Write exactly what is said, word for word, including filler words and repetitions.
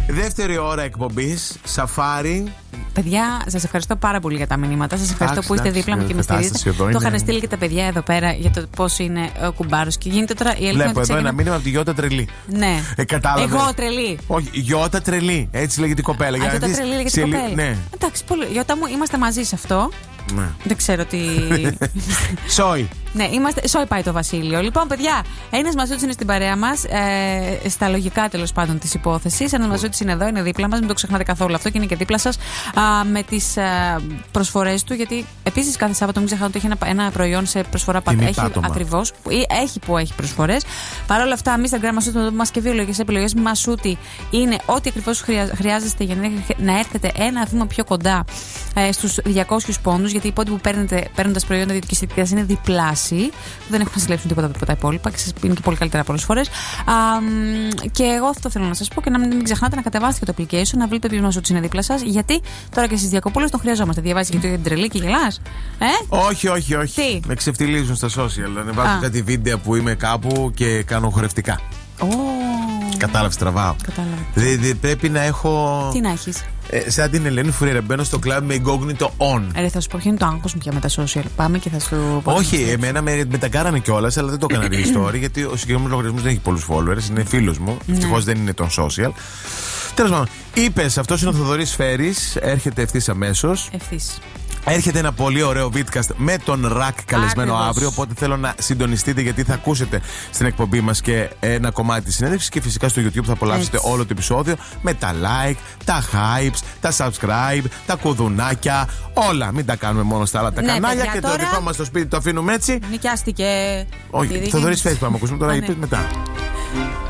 Δεύτερη ώρα εκπομπής, σαφάρι. Παιδιά, σας ευχαριστώ πάρα πολύ για τα μηνύματα. Σας ευχαριστώ Άξι, που είστε άξι, δίπλα μου και με στηρίζετε. Το είναι... είχαν στείλει και τα παιδιά εδώ πέρα για το πώς είναι ο κουμπάρος. Και γίνεται τώρα η αλήθεια. Βλέπω εδώ ξεκινά... ένα μήνυμα από τη Γιώτα Τρελή. Ναι. Ε, κατάλαβε. Εγώ τρελή. Όχι, Γιώτα Τρελή. Έτσι λέγεται η κοπέλα. Α, Γιώτα Τρελή λέγεται η κοπέλα. Ναι. Εντάξει, πολύ. Γιώτα μου, είμαστε μαζί σε αυτό. Ναι. Δεν ξέρω τι. Σόι. Ναι, είμαστε. Σόι πάει το Βασίλειο. Λοιπόν, παιδιά, ένας Μαζούτης είναι στην παρέα μας. Ε, στα λογικά τέλος πάντων της υπόθεσης. Ένας Μαζούτης είναι εδώ, είναι δίπλα μας. Μην το ξεχνάτε καθόλου αυτό και είναι και δίπλα σας με τις προσφορές του. Γιατί επίσης κάθε Σάββατο μην ξεχνάτε ότι έχει ένα, ένα προϊόν σε προσφορά πάντα. Έχει ακριβώς. Έχει που έχει προσφορές. Παρ' όλα αυτά, εμείς στα Grand Masούτη μας και δύο λογικές επιλογές Μασούτη είναι ό,τι ακριβώς χρειάζεστε για να έρθετε ένα βήμα πιο κοντά ε, στους διακόσιους πόντους. Γιατί οι πόντοι που παίρνετε παίρνοντας προϊόντα ιδιωτικής θητείας είναι διπλάσιοι. Δεν έχουν να συλλέψουν τίποτα από τα υπόλοιπα και σας είναι και πολύ καλύτερα πολλές φορές. Α, και εγώ αυτό θέλω να σας πω και να μην, μην ξεχνάτε να κατεβάσετε το application, να βλέπετε ποιος Μαζούτης είναι δίπλα σας. Γιατί τώρα και στις διακοπούλες τον χρειαζόμαστε. Διαβάζεις και το για την τρελή και γελάς. Ε? Όχι, όχι, όχι. Τι? Με ξεφτιλίζουν στα social. Ανεβάζουν κάτι βίντεο που είμαι κάπου και κάνω χορευτικά. Oh. Κατάλαβες, τραβάω. Κατάλαβα. Δε, δε, πρέπει να έχω. Τι να έχεις. Ε, σαν την Ελένη Φουρέιρα, μπαίνω στο κλαμπ με incognito on. Ρε, θα σου πω ποιο είναι το άγχος μου πια με τα social. Πάμε και θα σου πω. Όχι, εμένα με, με τα κάρανε κιόλας, αλλά δεν το έκανα story γιατί ο συγκεκριμένος λογαριασμός δεν έχει πολλούς followers, είναι φίλος μου. Ευτυχώς δεν είναι τον social. Τέλος πάντων, είπες, αυτός είναι ο Θοδωρής Φέρης, έρχεται ευθύς αμέσως. Ευθύς. Έρχεται ένα πολύ ωραίο vidcast με τον Ρακ καλεσμένο Άκριβος. Αύριο. Οπότε θέλω να συντονιστείτε γιατί θα ακούσετε στην εκπομπή μας και ένα κομμάτι της συνέντευξης. Και φυσικά στο YouTube θα απολαύσετε Έτσι. όλο το επεισόδιο με τα like, τα hypes, τα subscribe, τα κουδουνάκια. Όλα. Μην τα κάνουμε μόνο στα άλλα τα ναι, κανάλια. Παιδιά, και τώρα... το δικό μας το σπίτι το αφήνουμε έτσι. Νοικιάστηκε. Όχι, Θοδωρής Φέρης πάμε ακούσουμε τώρα. Είπες μετά.